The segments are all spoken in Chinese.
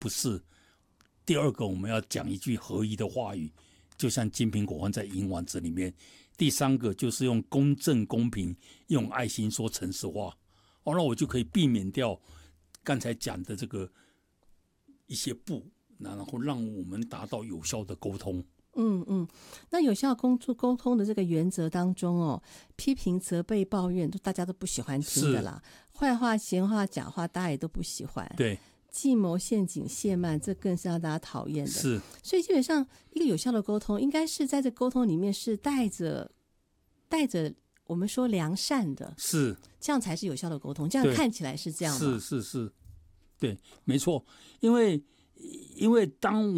不是。第二个，我们要讲一句合一的话语，就像金苹果放在银丸子里面。第三个就是用公正公平，用爱心说诚实话。那我就可以避免掉刚才讲的这个一些不，然后让我们达到有效的沟通。 那有效沟通的这个原则当中批评、责备、抱怨，大家都不喜欢听的啦。坏话、闲话、假话，大家也都不喜欢。 对。 计谋、陷阱、亵慢，这更是让大家讨厌的。 是， 所以基本上一个有效的沟通，应该是在这沟通里面是带着我们说良善的， 是， 这样才是有效的沟通。这样看起来是这样吗？ 是，对，没错。因为当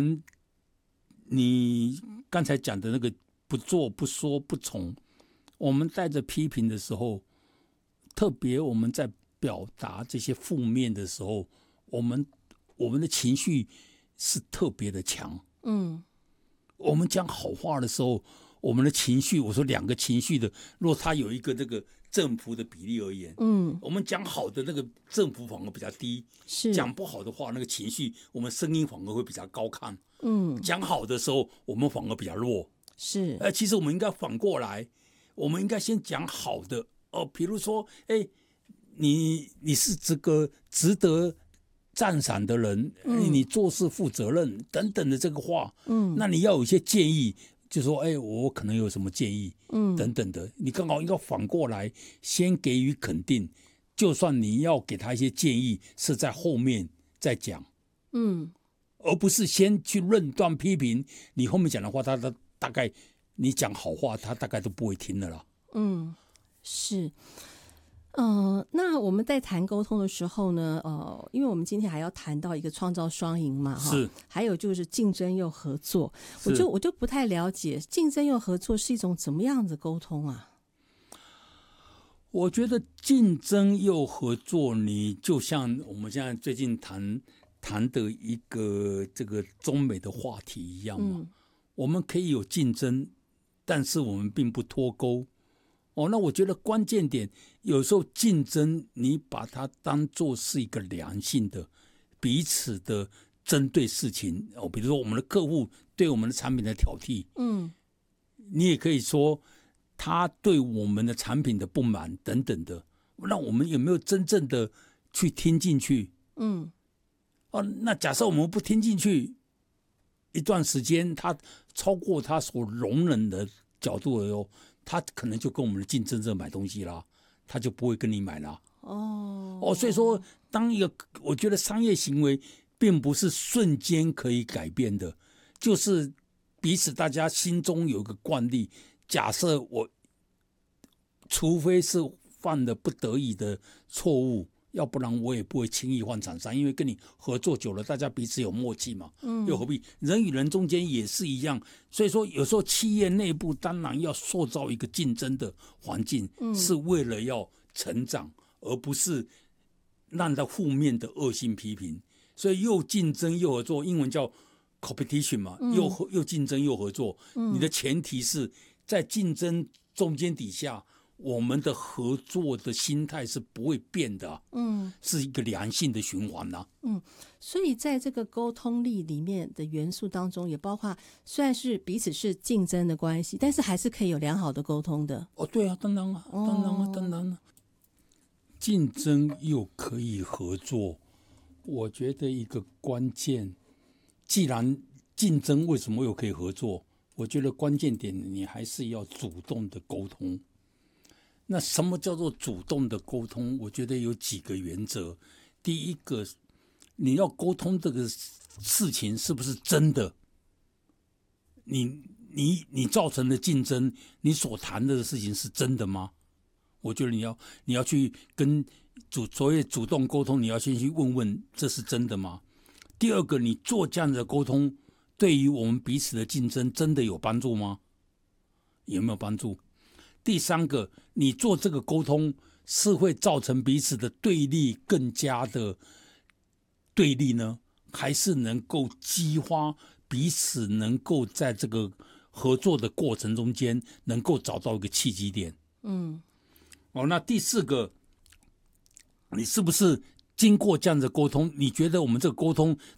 你刚才讲的那个不做、不说、不从，我们带着批评的时候，特别我们在表达这些负面的时候，我们的情绪是特别的强。我们讲好话的时候，我们的情绪，我说两个情绪的，若它有一个这个振幅的比例而言，我们讲好的那个振幅反而比较低，讲不好的话，那个情绪我们声音反而会比较高亢。讲好的时候，我们反而比较弱。 是， 其实我们应该反过来，我们应该先讲好的比如说，你是这个值得赞赏的人，你做事负责任等等的这个话，那你要有一些建议，就说我可能有什么建议，等等的，你刚好应该反过来先给予肯定，就算你要给他一些建议，是在后面再讲，而不是先去论断批评，你后面讲的话，他大概你讲好话，他大概都不会听的啦。 是。那我们在谈沟通的时候呢，因为我们今天还要谈到一个创造双赢嘛， 是， 还有就是竞争又合作，我就不太了解竞争又合作是一种怎么样的沟通啊？ 我觉得竞争又合作，你就像我们现在最近谈的一个这个中美的话题一样嘛，我们可以有竞争，但是我们并不脱钩。那我觉得关键点，有时候竞争你把它当作是一个良性的彼此的针对事情，比如说我们的客户对我们的产品的挑剔，你也可以说他对我们的产品的不满等等的，那我们有没有真正的去听进去？那假设我们不听进去一段时间，他超过他所容忍的角度的时候，他可能就跟我们的竞争者买东西啦，他就不会跟你买啦。所以说，我觉得商业行为并不是瞬间可以改变的，就是彼此大家心中有个惯例，假设除非是犯了不得已的错误，要不然我也不会轻易换厂商，因为跟你合作久了，大家彼此有默契嘛，又何必？人与人中间也是一样，所以说有时候企业内部当然要塑造一个竞争的环境，是为了要成长，而不是让它负面的恶性批评。所以又竞争又合作，英文叫 competition 嘛，又竞争又合作，你的前提是在竞争中间底下，我们的合作的心态是不会变的，是一个良性的循环啊。 所以在这个沟通力里面的元素当中，也包括虽然是彼此是竞争的关系，但是还是可以有良好的沟通的。 对啊，当然啊，竞争又可以合作，我觉得一个关键，既然竞争为什么又可以合作？我觉得关键点你还是要主动的沟通。那什么叫做主动的沟通？我觉得有几个原则。第一个，你要沟通这个事情是不是真的？你造成的竞争，你所谈的事情是真的吗？我觉得你要去跟所谓主动沟通，你要先去问问这是真的吗？第二个，你做这样的沟通，对于我们彼此的竞争真的有帮助吗？有没有帮助？第三个，你做这个沟通是会造成彼此的对立更加的对立呢，还是能够激发彼此能够在这个合作的过程中间能够找到一个契机点？那第四个，你是不是经过这样的沟通，你觉得我们这个沟通